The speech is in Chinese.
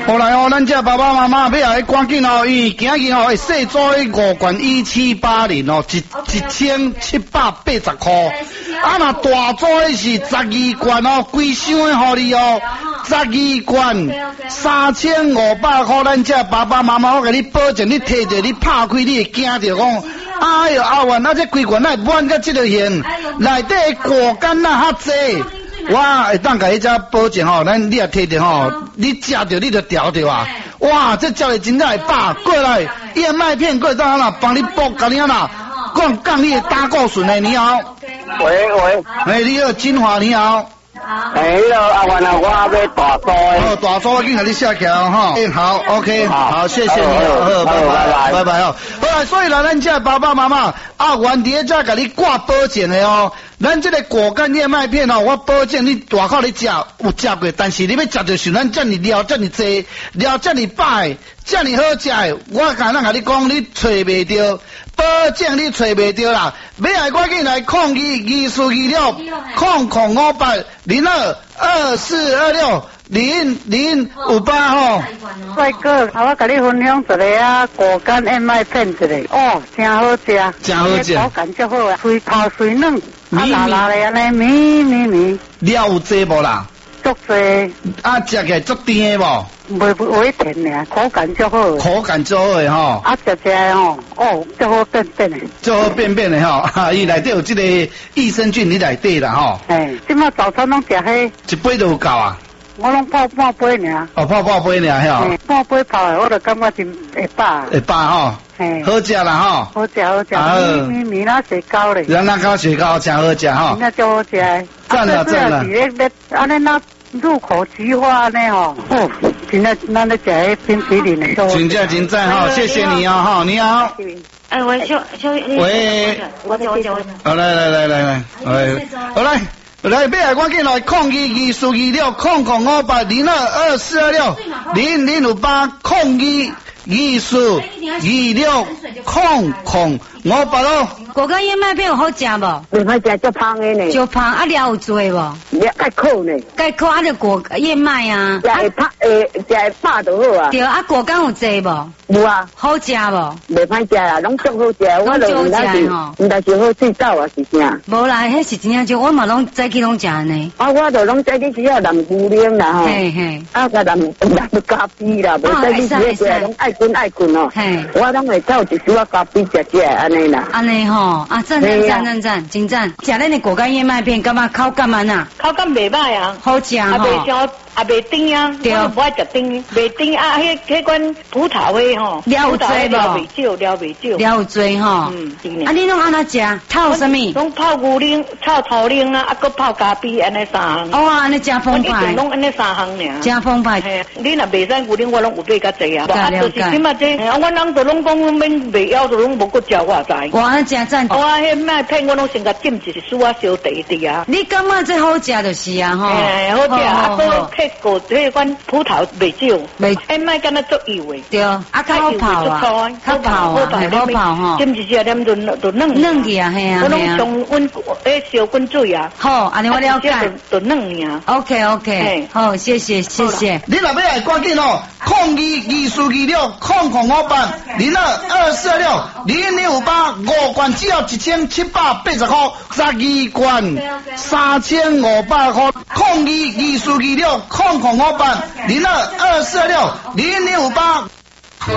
后来哦，咱这爸爸妈妈要来赶紧哦，因为今日哦会细做5罐1780哦，1780块。啊，那大做的是12罐哦，规箱的互你哦，12罐3500块。咱这爸爸妈妈，我甲你保证，你摕着你拍开，你会惊着讲，哎哟，阿元，那这规罐哪会满到这个现？内底果干哪较济？我会当甲你遮保证吼，咱你也摕着吼，你食着你就调着啊！哇，这照的真正会饱，过来燕麦片过来当啦，帮你补，甲你啦，降你的胆固醇的，你好。 喂， 哎，你好，金华，你好。 哎，阿元啊，我要大租的。 哦，大租我已经给你写起来了哈。好 ，OK， 好，谢谢你，好，拜拜哦。好啦，所以啦，咱这爸爸妈妈阿元伫遮甲你挂保证的哦。咱这个果干燕麦片哦，我保证你大口你食有食过，但是你要食着像咱这么料这么济，料这么摆，这么好食的，我敢若甲你讲，你找袂着，保证你找袂着啦。要来赶紧来02-558-02-2426-0058吼。 帅哥，我甲你分享一个啊，果干燕麦片一个，哦，真好食， 真好食， 口感足好啊，水透水嫩。啊啦啦的安尼绵， 料有济无啦？ 足济。啊， 食起来足甜的无？ 袂甜尔，口感足好。口感足好的吼。 啊，食吼，哦，足好便便的。 足好便便的吼，伊内底有这个益生菌，你内底啦吼。 哎，即马早餐拢食迄。 一杯都有够啊？ 我拢泡半杯尔。哦， 泡半杯尔吼。 半杯泡的，我就感觉真会饱。 会饱吼。好食啦吼， 好食，绵啦雪糕咧， 咱那烤雪糕真好食吼， 那就好食。 赞了。 安尼那入口即化呢吼，哦，真的咱咧食迄冰淇淋的， 真正真赞吼，谢谢你啊吼，你好。 哎，喂， 喂， 我。 好来，好来，要来赶紧来02-226-0058咯。 果干燕麦片有好食无？ 袂歹食，足芳的呢。 足芳啊，料有做无？ 料介苦呢。 介苦啊，就果燕麦啊。 食会拍食会饱就好啊。 对啊，果干有济无？ 有啊。好食无？ 袂歹食啦，拢足好食。我就毋但是好水饺啊，是啥？ 无啦，迄是真正少，我嘛拢早起拢食呢。 啊，我就拢早起只要淋牛奶啦吼。 嘿。 啊，甲淋咖啡啦，无早起只要拢爱困哦。嘿。我拢会走一小咖啡食安尼啦。 安尼吼。啊，赞，真赞！食咱的果干燕麦片，感觉口感安那？ 口感袂歹啊， 好食吼。 也袂甜啊，我不爱食甜，袂甜啊，迄款葡萄的吼， 料有济无？料有济吼。啊，你拢安那食？炒什么？ 拢泡牛奶、炒豆奶啊，搁泡咖啡安尼3项。 哦，安尼真澎湃。 我一定拢安尼3项尔。 真澎湃。 你若袂使牛奶，我拢有买较济啊。 了解。 就是即马这，阮人就拢讲免袂枵，就拢无搁食我知。 哇，真赞。 我迄麦片我拢先甲浸一丝啊烧茶滴啊。 你感觉这好食就是啊吼。 好食啊，搁配果迄款葡萄袂少，燕麦敢若足油诶。对， 啊，较好泡啊，好泡吼。 浸一下点就嫩去啊，嘿啊。 我拢上温烧滚水啊。 好，安尼我了解。 就嫩尔。 OK， 好，谢谢。 你若要来赶紧哦，02-226-0058，02-246-0058，5罐只要1780块，12罐3500块，02-226-0058，02-246-0058。